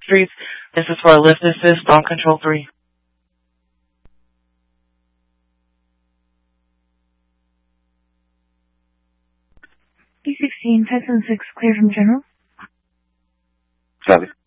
Streets. This is for a lift assist on control 3. B16, 576, clear from General. Copy.